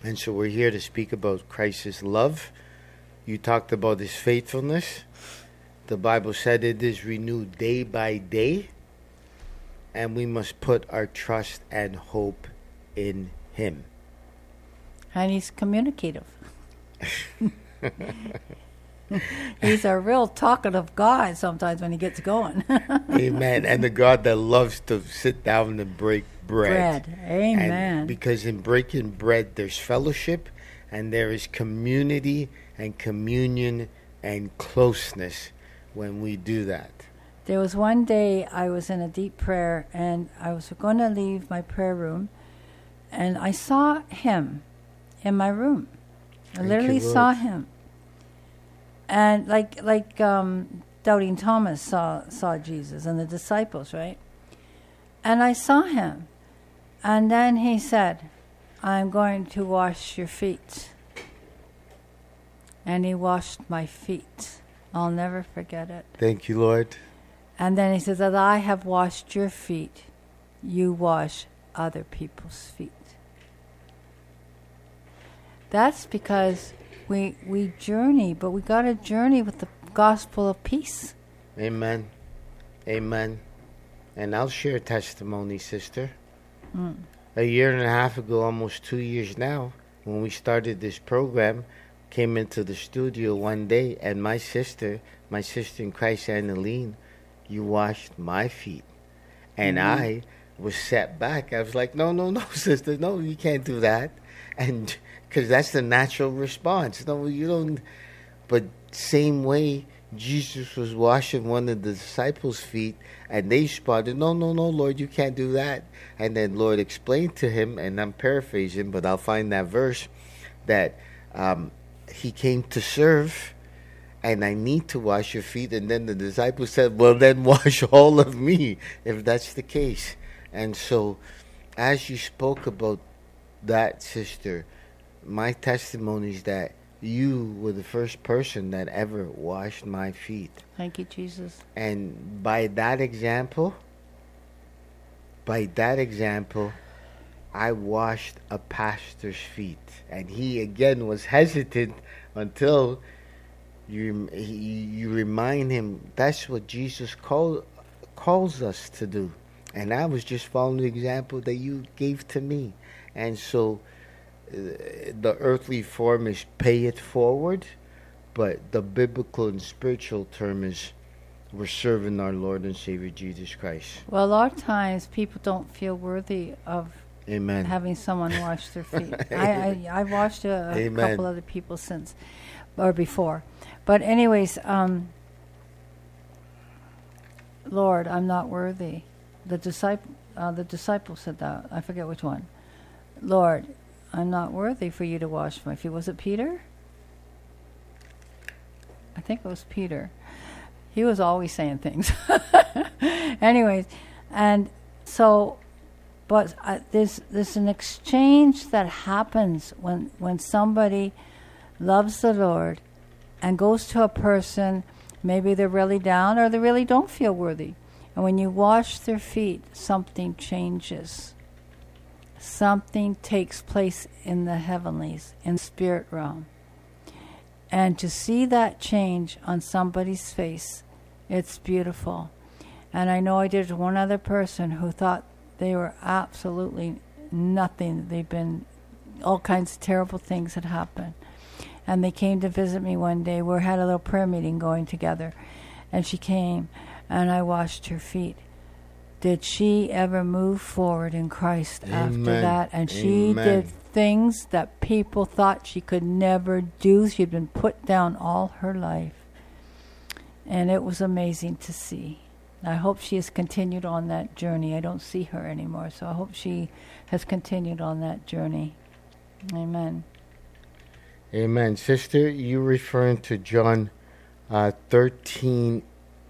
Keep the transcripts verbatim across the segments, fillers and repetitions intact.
And so we're here to speak about Christ's love. You talked about his faithfulness. The Bible said it is renewed day by day. And we must put our trust and hope in him. And he's communicative. He's a real talkative guy sometimes when he gets going. Amen. And the God that loves to sit down and break bread. Bread. Amen. And because in breaking bread, there's fellowship and there is community and communion and closeness when we do that. There was one day I was in a deep prayer and I was going to leave my prayer room and I saw him in my room. I Thank literally you, Lord. saw him. And like like um, Doubting Thomas saw saw Jesus and the disciples, right? And I saw him. And then he said, I'm going to wash your feet. And he washed my feet. I'll never forget it. Thank you, Lord. And then he says, that I have washed your feet, you wash other people's feet. That's because we we journey, but we got to journey with the gospel of peace. Amen. Amen. And I'll share a testimony, sister. Mm. A year and a half ago, almost two years now, when we started this program, came into the studio one day, and my sister, my sister in Christ, Annaline, you washed my feet. And mm. I was set back. I was like, no, no, no, sister, no, you can't do that. And because that's the natural response. No, you don't. But same way, Jesus was washing one of the disciples' feet, and they spotted, no, no, no, Lord, you can't do that. And then Lord explained to him, and I'm paraphrasing, but I'll find that verse, that um, he came to serve, and I need to wash your feet. And then the disciples said, well, then wash all of me, if that's the case. And so, as you spoke about that, sister, my testimony is that you were the first person that ever washed my feet. Thank you, Jesus. And by that example, by that example, I washed a pastor's feet. And he, again, was hesitant until you he, you remind him that's what Jesus call, calls us to do. And I was just following the example that you gave to me. And so the earthly form is pay it forward, but the biblical and spiritual term is we're serving our Lord and Savior Jesus Christ. Well, a lot of times people don't feel worthy of Amen. having someone wash their feet. I, I I've washed a, a couple other people since or before, but anyways, um, Lord, I'm not worthy. The disciple, uh, the disciple said that. I forget which one. Lord, I'm not worthy for you to wash my feet. Was it Peter? I think it was Peter. He was always saying things. Anyways, and so, but uh, there's there's an exchange that happens when when somebody loves the Lord and goes to a person, maybe they're really down or they really don't feel worthy. And when you wash their feet, something changes. Something takes place in the heavenlies, in the spirit realm. And to see that change on somebody's face, it's beautiful. And I know I did one other person who thought they were absolutely nothing. They've been, all kinds of terrible things had happened. And they came to visit me one day. We had a little prayer meeting going together. And she came, and I washed her feet. Did she ever move forward in Christ Amen. After that? And she Amen. did things that people thought she could never do. She'd been put down all her life. And it was amazing to see. I hope she has continued on that journey. I don't see her anymore, so I hope she has continued on that journey. Amen. Amen. Sister, you're referring to John uh, thirteen,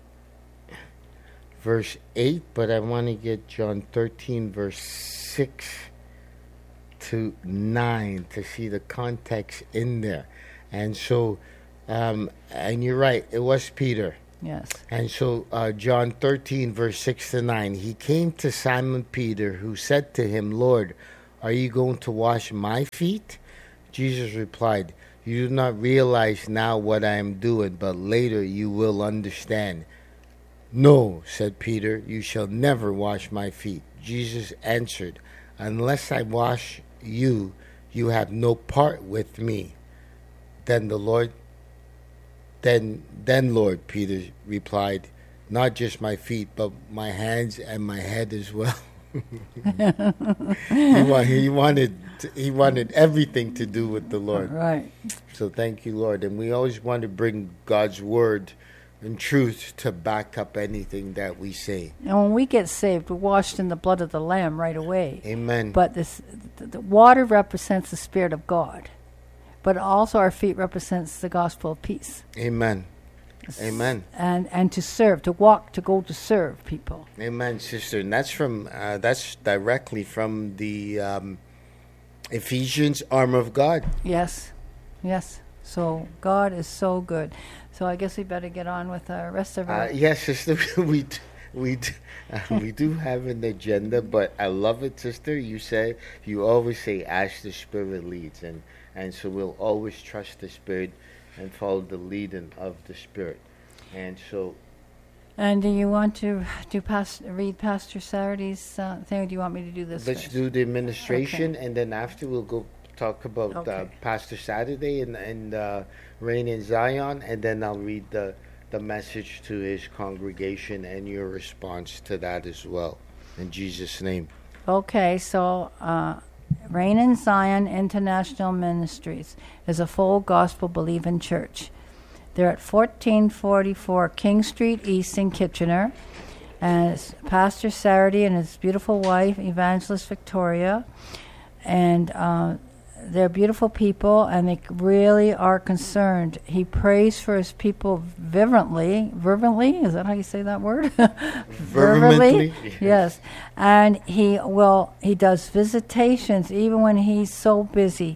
verse eight, but I want to get John thirteen, verse six to nine to see the context in there. And so, um, and you're right, it was Peter. Yes. And so, uh, John thirteen, verse six to nine, he came to Simon Peter, who said to him, Lord, are you going to wash my feet? Jesus replied, "You do not realize now what I am doing, but later you will understand." "No," said Peter, "you shall never wash my feet." Jesus answered, "Unless I wash you, you have no part with me." Then the Lord, then, then Lord, Peter replied, "Not just my feet, but my hands and my head as well." he, want, he wanted to, he wanted everything to do with the Lord. Right. So thank you, Lord. And we always want to bring God's word and truth to back up anything that we say. And when we get saved, we're washed in the blood of the Lamb right away. Amen. But this, the, the water represents the Spirit of God. But also our feet represents the gospel of peace. Amen. Amen. And and to serve, to walk, to go to serve people. Amen, sister. And that's from uh, that's directly from the um, Ephesians armor of God. Yes, yes. So God is so good. So I guess we better get on with the rest of our. Uh, yes, sister. we d- we d- uh, we do have an agenda, but I love it, sister. You say you always say, "As the Spirit leads," and and so we'll always trust the Spirit and follow the leading of the Spirit. And so... And do you want to do past, read Pastor Saturday's uh, thing, or do you want me to do this Let's first? do the administration, Okay. and then after we'll go talk about Okay. uh, Pastor Saturday and, and uh, Rain in Zion, and then I'll read the, the message to his congregation and your response to that as well. In Jesus' name. Okay, so uh, Rain in Zion International Ministries is a full gospel believing church. They're at fourteen forty-four King Street East in Kitchener. And it's Pastor Saturday and his beautiful wife, Evangelist Victoria. And uh, they're beautiful people, and they really are concerned. He prays for his people fervently. Fervently? Is that how you say that word? Fervently? Yes. And he will, he does visitations even when he's so busy.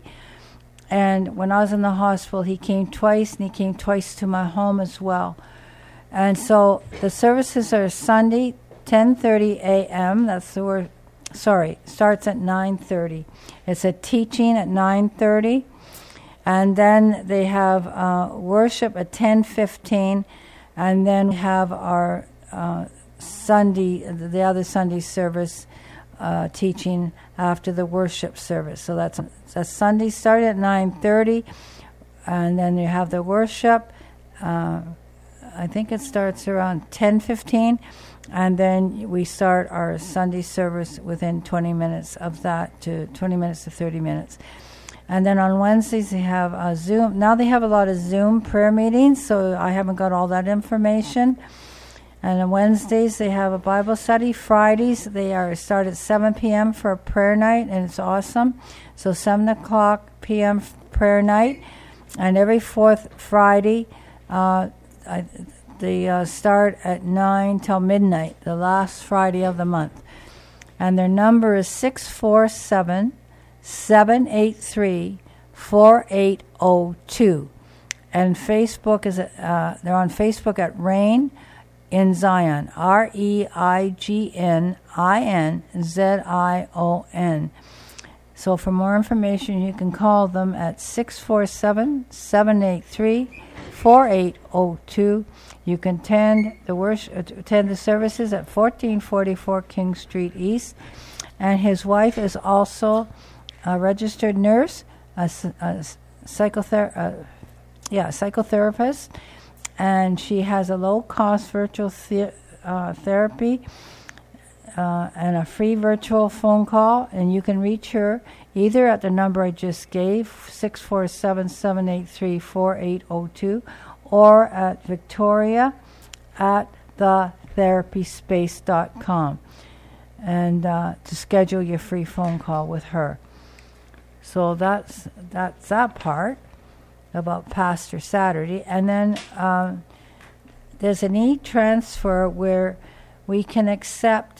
And when I was in the hospital, he came twice, and he came twice to my home as well. And so the services are Sunday, ten thirty a.m. That's the word. Sorry, starts at nine thirty. It's a teaching at nine thirty. And then they have uh, worship at ten fifteen. And then we have our uh, Sunday, the other Sunday service uh, teaching after the worship service. So that's, that's Sunday, started at nine thirty. And then you have the worship. Uh, I think it starts around ten fifteen. And then we start our Sunday service within twenty minutes of that, to twenty minutes to thirty minutes. And then on Wednesdays they have a Zoom. Now they have a lot of Zoom prayer meetings, so I haven't got all that information. And on Wednesdays they have a Bible study. Fridays they are start at seven p.m. for a prayer night, and it's awesome. So seven o'clock p.m. prayer night. And every fourth Friday, uh, I, they uh, start at nine till midnight, the last Friday of the month. And their number is six four seven, seven eight three, four eight zero two. And Facebook is, uh, they're on Facebook at Rain in Zion, R E I G N I N Z I O N. So for more information, you can call them at six four seven, seven eight three, four eight zero two. You can attend the worship, attend the services at fourteen forty-four King Street East. And his wife is also a registered nurse, a, a psychother- uh, yeah, psychotherapist, and she has a low-cost virtual the- uh, therapy uh, and a free virtual phone call, and you can reach her either at the number I just gave, six four seven, seven eight three, four eight zero two, or at Victoria at the therapy space dot com, and uh, to schedule your free phone call with her. So that's that's that part about Pastor Saturday. And then um, there's an e-transfer where we can accept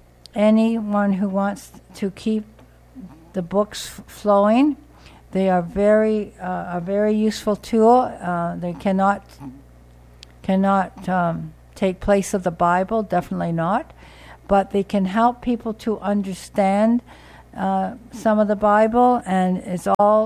anyone who wants to keep the books f- flowing. They are very uh, a very useful tool. Uh, they cannot cannot um, take place of the Bible, definitely not, but they can help people to understand uh, some of the Bible, and it's all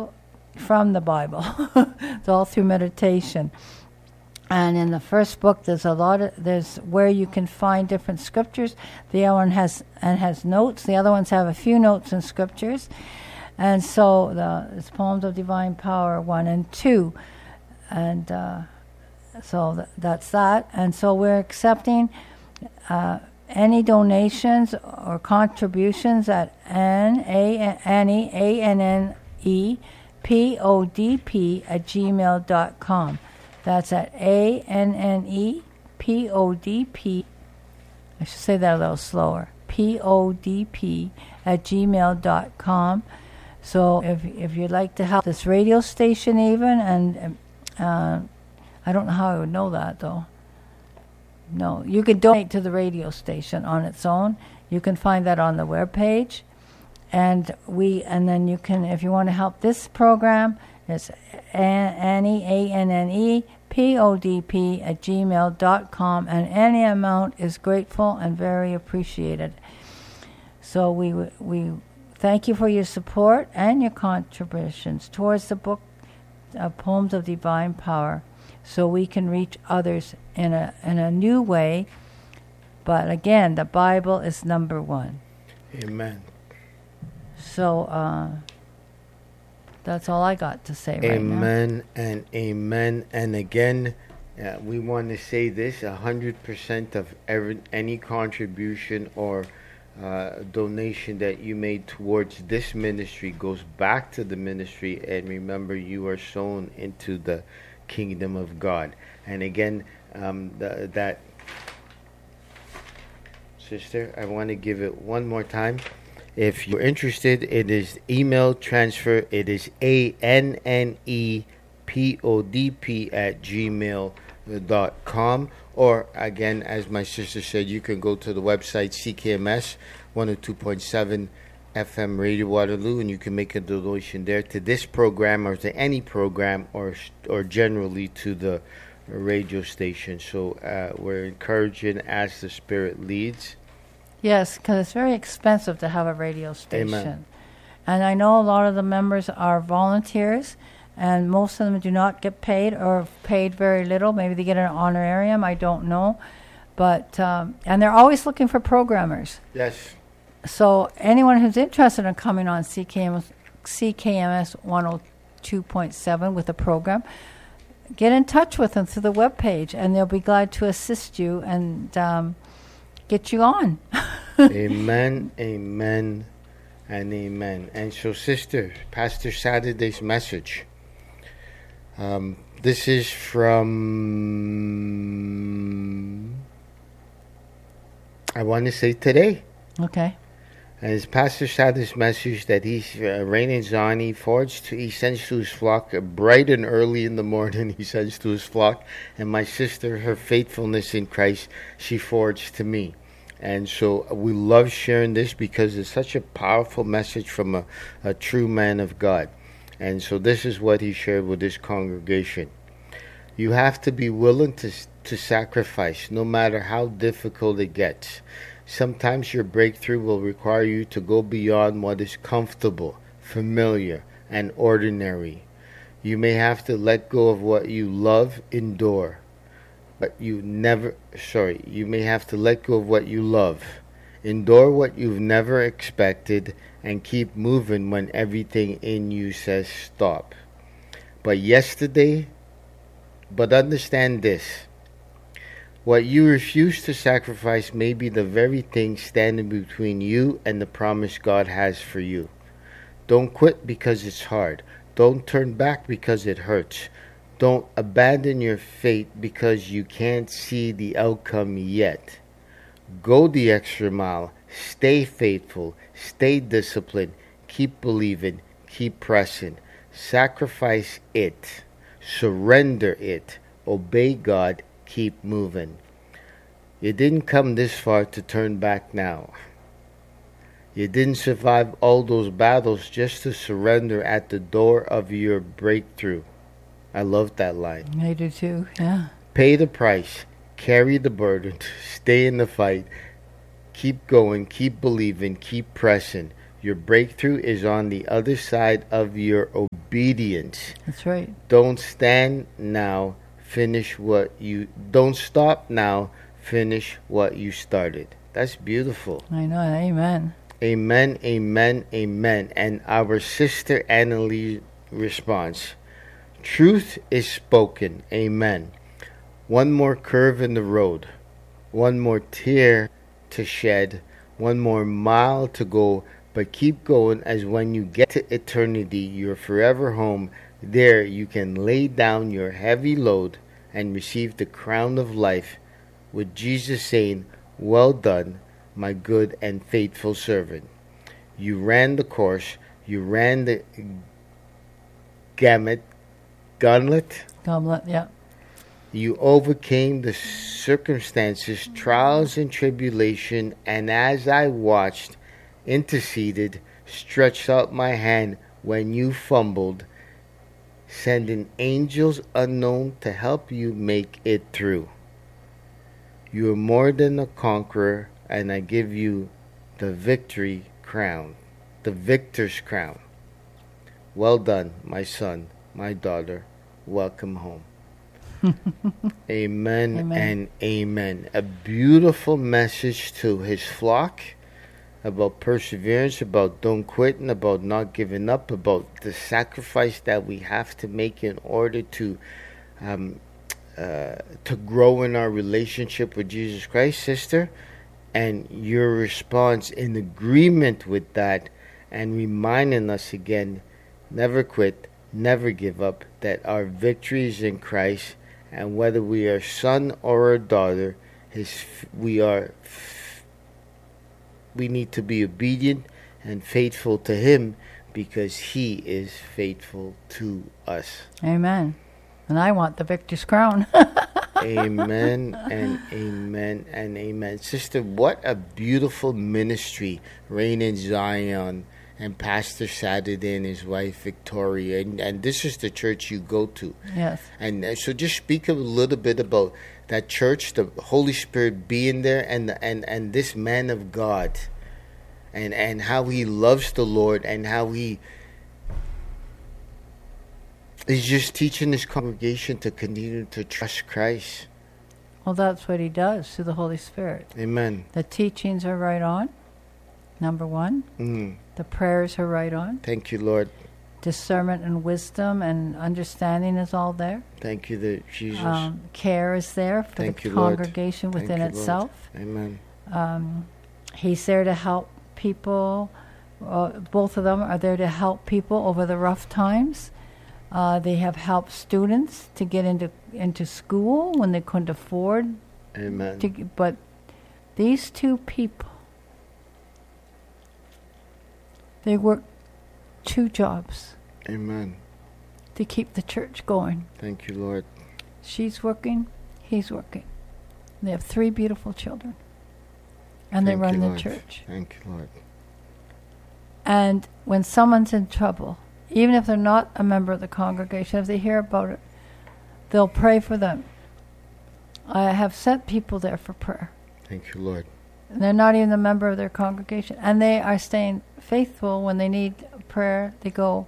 from the Bible. It's all through meditation. And in the first book, there's a lot of there's where you can find different scriptures. The other one has and has notes. The other ones have a few notes and scriptures. And so the it's Poems of Divine Power one and two, and uh, so th- that's that. And so we're accepting uh, any donations or contributions at N A Annie A N N E P O D P at gmail dot com. That's at A N N E P O D P. I should say that a little slower. P O D P at gmail dot com. So if if you'd like to help this radio station even, and uh, I don't know how I would know that though. No, you could donate to the radio station on its own. You can find that on the webpage. And we and then you can, if you want to help this program, it's Annie, A N N E, P O D P at gmail dot com, and any amount is grateful and very appreciated. So we we thank you for your support and your contributions towards the book of Poems of Divine Power, so we can reach others in a in a new way. But again, the Bible is number one. Amen. So uh, that's all I got to say right now. Amen and amen. And again, uh, we want to say this, one hundred percent of every, any contribution or uh, donation that you made towards this ministry goes back to the ministry. And remember, you are sown into the kingdom of God. And again, um, the, that, sister, I want to give it one more time. If you're interested, it is email transfer. It is A N N E P O D P at gmail dot com. Or, again, as my sister said, you can go to the website C K M S one oh two point seven F M Radio Waterloo, and you can make a donation there to this program or to any program or or generally to the radio station. So uh, we're encouraging as the Spirit leads. Yes, because it's very expensive to have a radio station. Amen. And I know a lot of the members are volunteers, and most of them do not get paid or paid very little. Maybe they get an honorarium, I don't know. But um, and they're always looking for programmers. Yes. So anyone who's interested in coming on C K M S, C K M S one oh two point seven with a program, get in touch with them through the webpage, and they'll be glad to assist you and um, get you on. Amen, amen, and amen. And so, sister, Pastor Saturday's message. Um, this is from, I want to say today. Okay. And it's Pastor Saturday's message that he's uh, raining Zion. He forged, to, he sends to his flock uh, bright and early in the morning. He sends to his flock, and my sister, her faithfulness in Christ, she forged to me. And so we love sharing this because it's such a powerful message from a, a true man of God. And so this is what he shared with this congregation. You have to be willing to to sacrifice, no matter how difficult it gets. Sometimes your breakthrough will require you to go beyond what is comfortable, familiar, and ordinary. You may have to let go of what you love, endure. But you never, sorry, you may have to let go of what you love, endure what you've never expected, and keep moving when everything in you says stop. But yesterday, but understand this, what you refuse to sacrifice may be the very thing standing between you and the promise God has for you. Don't quit because it's hard. Don't turn back because it hurts. Don't abandon your faith because you can't see the outcome yet. Go the extra mile. Stay faithful. Stay disciplined. Keep believing. Keep pressing. Sacrifice it. Surrender it. Obey God. Keep moving. You didn't come this far to turn back now. You didn't survive all those battles just to surrender at the door of your breakthrough. I love that line. I do too, yeah. Pay the price. Carry the burden. Stay in the fight. Keep going. Keep believing. Keep pressing. Your breakthrough is on the other side of your obedience. That's right. Don't stand now. Finish what you... Don't stop now. Finish what you started. That's beautiful. I know. Amen. Amen, amen, amen. And our sister Annalie responds, truth is spoken. Amen. One more curve in the road. One more tear to shed. One more mile to go. But keep going, as when you get to eternity, your forever home, there you can lay down your heavy load and receive the crown of life, with Jesus saying, well done, my good and faithful servant. You ran the course, you ran the gamut, gauntlet. Goblet, yeah. You overcame the circumstances, trials, and tribulation, and as I watched, interceded, stretched out my hand when you fumbled, sending angels unknown to help you make it through. You are more than a conqueror, and I give you the victory crown, the victor's crown. Well done, my son, my daughter. Welcome home. Amen, Amen and amen. A beautiful message to his flock about perseverance, about don't quit, and about not giving up, about the sacrifice that we have to make in order to um, uh, to grow in our relationship with Jesus Christ, sister. And your response in agreement with that, and reminding us again, never quit, never give up, that our victory is in Christ, and whether we are son or a daughter, his we are we need to be obedient and faithful to him, because he is faithful to us. Amen. And I want the victor's crown. Amen and amen and amen. Sister, what a beautiful ministry, Rain in Zion, and Pastor Saturday and his wife Victoria. And, and this is the church you go to. Yes. And uh, so just speak a little bit about that church, the Holy Spirit being there, and and, and this man of God, and, and how he loves the Lord, and how he is just teaching his congregation to continue to trust Christ. Well, that's what he does through the Holy Spirit. Amen. The teachings are right on, number one. Mm. The prayers are right on. Thank you, Lord. Discernment and wisdom and understanding is all there. Thank you, the Jesus. Um, care is there for Thank the you, Lord. congregation Thank within you, itself. Lord. Amen. Um, he's there to help people. Uh, both of them are there to help people over the rough times. Uh, they have helped students to get into into school when they couldn't afford. Amen. To, but these two people, they work two jobs. Amen. To keep the church going. Thank you, Lord. She's working, he's working. They have three beautiful children. And Thank they run you, the Lord. church. Thank you, Lord. And when someone's in trouble, even if they're not a member of the congregation, if they hear about it, they'll pray for them. I have sent people there for prayer. Thank you, Lord. And they're not even a member of their congregation. And they are staying faithful when they need prayer. They go,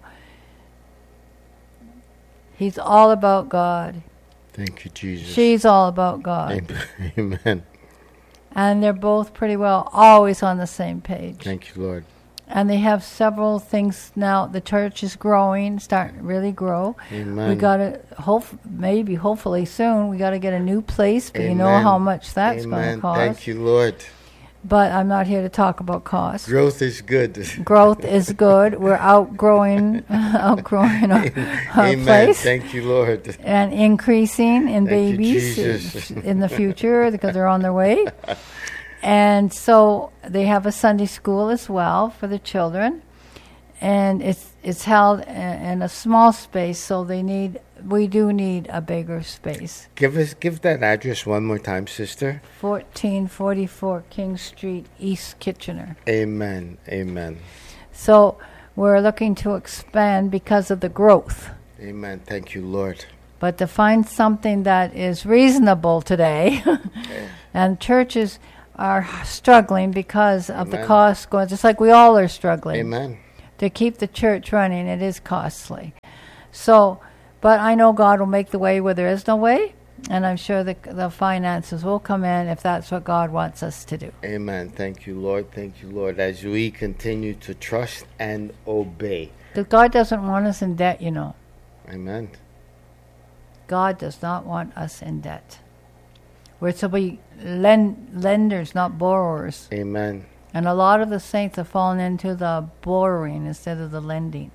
he's all about God. Thank you, Jesus. She's all about God. Amen. And they're both pretty well always on the same page. Thank you, Lord. And they have several things now. The church is growing, starting to really grow. Amen. We got to, hope, maybe, hopefully soon, we got to get a new place, but Amen. you know how much that's going Amen. to cost. Thank you, Lord. But I'm not here to talk about cost. Growth is good. Growth is good. We're outgrowing, outgrowing our, our Amen. place. Thank you, Lord. And increasing in Thank you, babies Jesus. in the future because they're on their way. And so they have a Sunday school as well for the children, and it's it's held in, in a small space. So they need we do need a bigger space. Give us give that address one more time, sister. fourteen forty-four King Street, East Kitchener. Amen. Amen. So we're looking to expand because of the growth. Amen. Thank you, Lord. But to find something that is reasonable today, and churches. are struggling because of Amen. the cost going, just like we all are struggling. Amen. To keep the church running, it is costly. So, but I know God will make the way where there is no way, and I'm sure the, the finances will come in if that's what God wants us to do. Amen. Thank you, Lord. Thank you, Lord, as we continue to trust and obey. Because God doesn't want us in debt, you know. Amen. God does not want us in debt. We're to be lend, lenders, not borrowers. Amen. And a lot of the saints have fallen into the borrowing instead of the lending.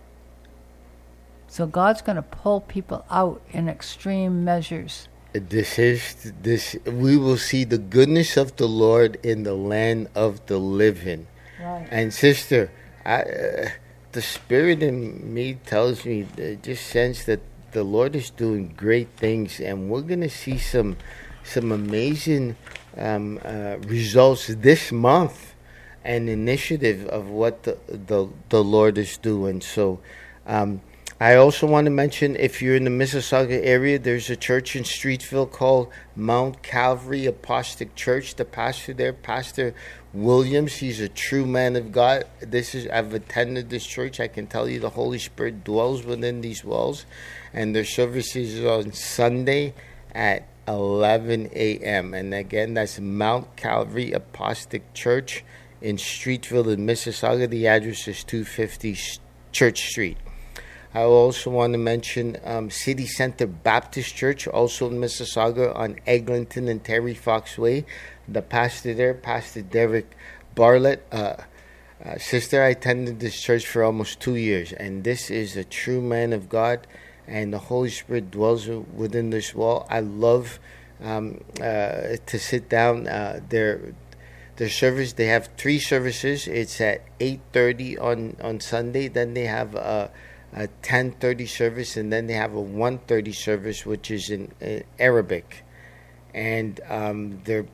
So God's going to pull people out in extreme measures. This is this. We will see the goodness of the Lord in the land of the living. Right. And sister, I, uh, the Spirit in me tells me, uh, just sense that the Lord is doing great things, and we're going to see some some amazing um, uh, results this month, and initiative of what the the, the Lord is doing. So. Um, I also want to mention, if you're in the Mississauga area, there's a church in Streetville called Mount Calvary Apostolic Church. The pastor there, Pastor Williams, he's a true man of God. This is I've attended this church. I can tell you the Holy Spirit dwells within these walls. And their services are on Sunday at eleven a.m. And again, that's Mount Calvary Apostolic Church in Streetville in Mississauga. The address is two fifty Church Street. I also want to mention um, City Center Baptist Church, also in Mississauga on Eglinton and Terry Fox Way. The pastor there, Pastor Derek Bartlett. Uh, uh, sister, I attended this church for almost two years, and this is a true man of God, and the Holy Spirit dwells within this wall. I love um, uh, to sit down. Uh, their their service, they have three services. It's at eight thirty on, on Sunday. Then they have a a ten thirty service, and then they have a one thirty service, which is in, in Arabic. And um, they're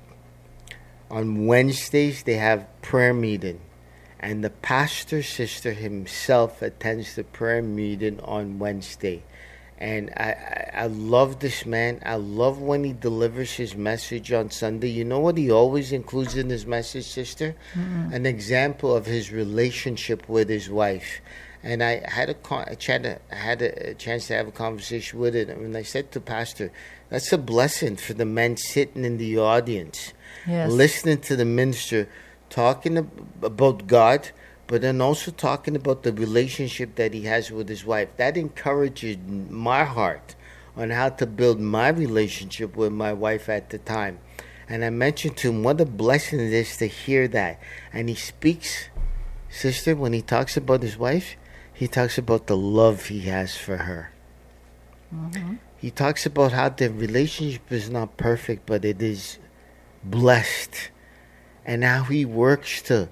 on Wednesdays they have prayer meeting, and the pastor sister himself attends the prayer meeting on Wednesday. And I, I, I love this man. I love when he delivers his message on Sunday. You know what he always includes in his message, sister? Mm-hmm. An example of his relationship with his wife. And I had a, con- I had a chance to have a conversation with it. And I said to Pastor, that's a blessing for the men sitting in the audience, yes, listening to the minister, talking ab- about God, but then also talking about the relationship that he has with his wife. That encourages my heart on how to build my relationship with my wife at the time. And I mentioned to him what a blessing it is to hear that. And he speaks, sister, when he talks about his wife, he talks about the love he has for her. Mm-hmm. He talks about how the relationship is not perfect, but it is blessed. And how he works to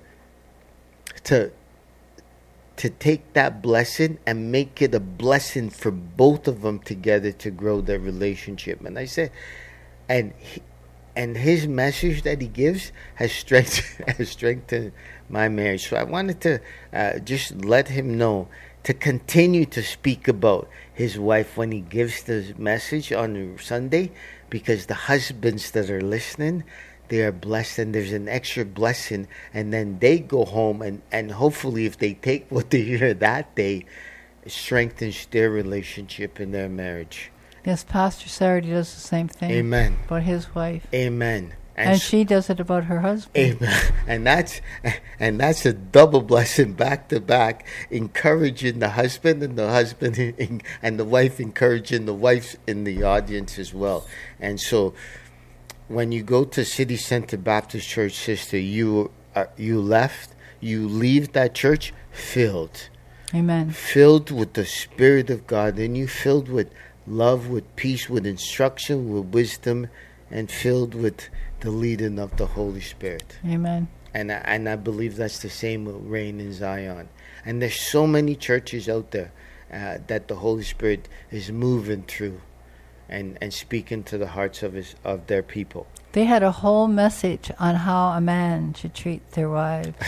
to to take that blessing and make it a blessing for both of them together to grow their relationship. And I said, and he, and his message that he gives has strengthened, has strengthened my marriage. So I wanted to uh, just let him know to continue to speak about his wife when he gives the message on Sunday, because the husbands that are listening, they are blessed, and there's an extra blessing, and then they go home and, and hopefully if they take what they hear that day, it strengthens their relationship in their marriage. Yes, Pastor Sarah does the same thing. Amen. About his wife. Amen. And, and she does it about her husband. Amen. And that's and that's a double blessing back to back, encouraging the husband and the husband in, and the wife encouraging the wife in the audience as well. And so when you go to City Center Baptist Church, sister, you are, you left, you leave that church filled. Amen. Filled with the Spirit of God, and you filled with love, with peace, with instruction, with wisdom, and filled with the leading of the Holy Spirit. Amen. And I, and I believe that's the same will reign in Zion. And there's so many churches out there uh, that the Holy Spirit is moving through and, and speaking to the hearts of his of their people. They had a whole message on how a man should treat their wives.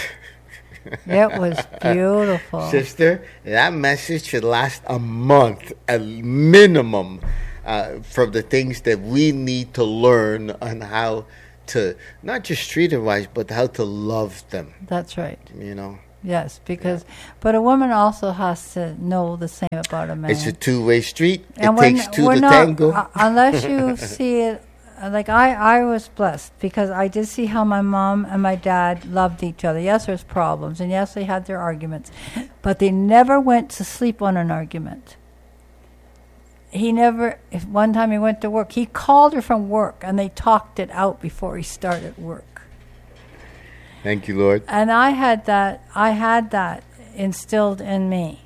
It was beautiful. Sister, that message should last a month at minimum, uh, from the things that we need to learn on how to not just treat their wives, but how to love them. That's right. You know. Yes, because yeah. but a woman also has to know the same about a man. It's a two-way street. And it takes two to not, tango. Uh, unless you see it, like I, I was blessed because I did see how my mom and my dad loved each other. Yes, there's problems, and yes, they had their arguments, but they never went to sleep on an argument. He never, if one time he went to work, he called her from work, and they talked it out before he started work. Thank you, Lord. And I had that, I had that instilled in me,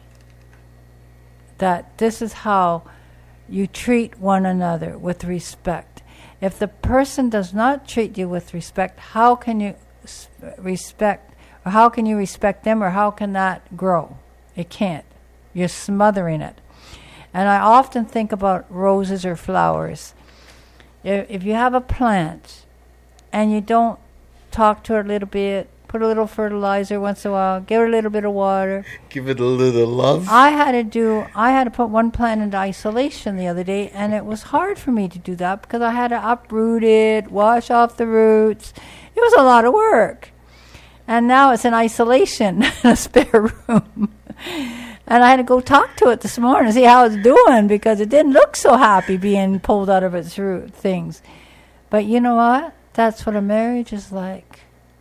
that this is how you treat one another with respect. If the person does not treat you with respect, how can you respect, or how can you respect them, or how can that grow? It can't. You're smothering it. And I often think about roses or flowers. If, if you have a plant and you don't talk to her a little bit, put a little fertilizer once in a while, give her a little bit of water. Give it a little love. I had to do, I had to put one plant into isolation the other day, and it was hard for me to do that because I had to uproot it, wash off the roots. It was a lot of work. And now it's in isolation in a spare room. And I had to go talk to it this morning to see how it's doing because it didn't look so happy being pulled out of its root things. But you know what? That's what a marriage is like.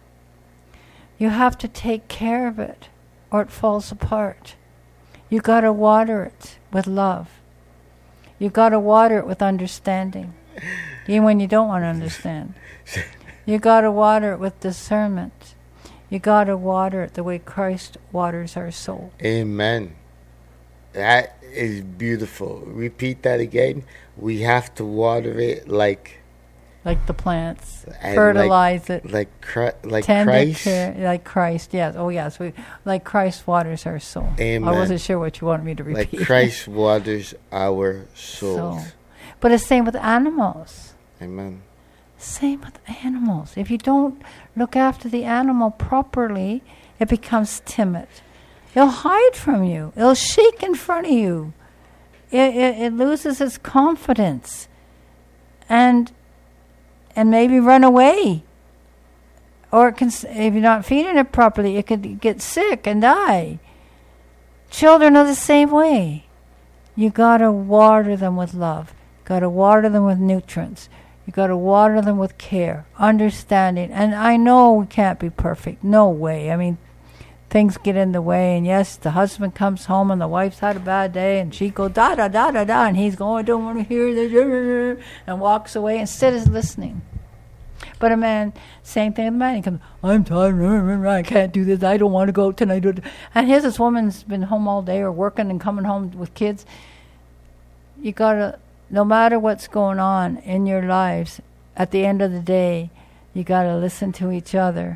You have to take care of it or it falls apart. You got to water it with love. You got to water it with understanding, even when you don't want to understand. You got to water it with discernment. You got to water it the way Christ waters our soul. Amen. That is beautiful. Repeat that again. We have to water it like... Like the plants. Fertilize like, it. Like, Chri- like Tend Christ? Care, like Christ, yes. Oh, yes. We, like Christ waters our soul. Amen. I wasn't sure what you wanted me to repeat. Like Christ waters our souls. So, but it's same with animals. Amen. Same with animals. If you don't look after the animal properly, it becomes timid. It'll hide from you. It'll shake in front of you. It, it, it loses its confidence. And and maybe run away. Or it can, if you're not feeding it properly, it could get sick and die. Children are the same way. You got to water them with love. Got to water them with nutrients. You got to water them with care, understanding. And I know we can't be perfect. No way. I mean, things get in the way. And yes, the husband comes home and the wife's had a bad day, and she goes da da da da da, and he's going, I don't want to hear this, and walks away instead of listening. But a man, same thing with a man. He comes, I'm tired, I can't do this, I don't want to go out tonight. And here's this woman's been home all day or working and coming home with kids. You got to, no matter what's going on in your lives, at the end of the day, you got to listen to each other.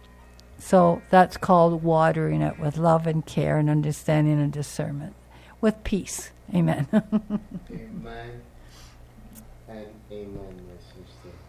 So that's called watering it with love and care and understanding and discernment. With peace. Amen. Amen. And amen, my sister.